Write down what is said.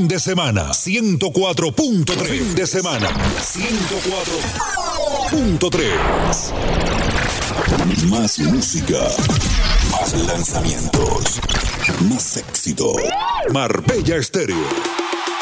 fin de semana, 104.3. Fin de semana, 104.3. Más música, más lanzamientos, más éxito. Marbella Estéreo.